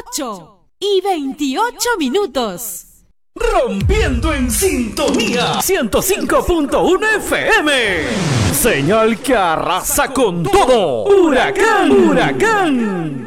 8:28. Rompiendo en sintonía 105.1 FM. Señal que arrasa con todo. Huracán, huracán.